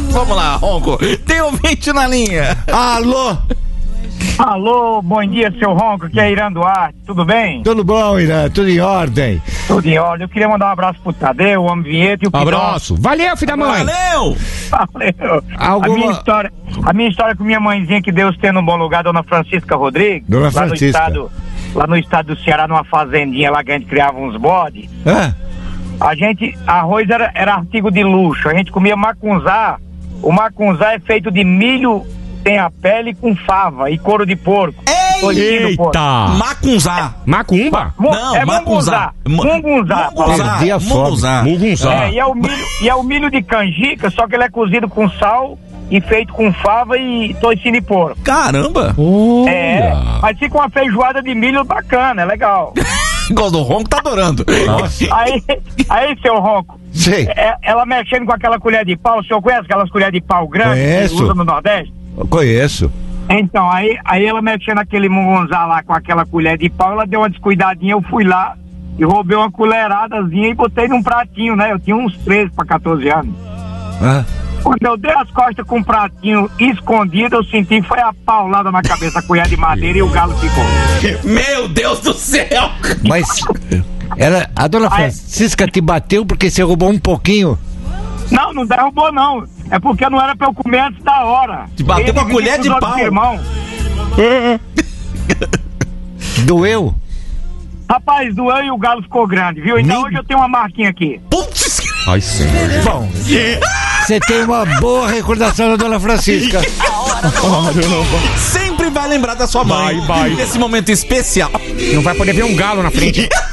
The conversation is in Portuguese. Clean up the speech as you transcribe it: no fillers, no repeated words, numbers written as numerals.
Vamos lá, Ronco. Tem ouvinte na linha. Alô? Alô, bom dia, seu Ronco, que é Irã Duarte, tudo bem? Tudo bom, Irã? Tudo em ordem? Tudo em ordem. Eu queria mandar um abraço pro Tadeu, o Homem Vinheta e o Pidão. Abraço. Valeu, filho da mãe. Valeu! Valeu. Alguma- A minha história com minha mãezinha, que Deus tenha num bom lugar, Dona Francisca Rodrigues. Dona Francisca. Lá no estado do Ceará, numa fazendinha lá que a gente criava uns bodes. Arroz era artigo de luxo. A gente comia macunzá. O macunzá é feito de milho, tem a pele com fava e couro de porco. Eita! Macunzá. Macumba? É mungunzá. Mungunzá. Perdi a fome. Mugunzá. E é o milho de canjica, só que ele é cozido com sal e feito com fava e toicinho de porco. Caramba! Mas fica uma feijoada de milho bacana, é legal. Igual do Ronco, tá adorando. Aí, seu Ronco, Sei. ela mexendo com aquela colher de pau, o senhor conhece aquelas colheres de pau grandes Conheço. que usa no Nordeste? Eu conheço. Então, aí ela mexendo aquele mungunzá lá com aquela colher de pau, ela deu uma descuidadinha, eu fui lá e roubei uma colheradazinha e botei num pratinho, né? Eu tinha uns 13 para 14 anos. Quando eu dei as costas com o pratinho escondido, eu senti que foi a paulada na cabeça, a colher de madeira e o galo ficou. Meu Deus do céu! Mas a Dona Francisca te bateu porque você roubou um pouquinho? Não derrubou não. É porque não era pra eu comer antes da hora. Te bateu com a colher de pau. Irmão. Doeu? Rapaz, doeu e o galo ficou grande, viu? Então hoje eu tenho uma marquinha aqui. Putz! Ai, senhor. Bom, você tem uma boa recordação da Dona Francisca. Sempre vai lembrar da sua mãe. Vai. Nesse momento especial. Não vai poder ver um galo na frente.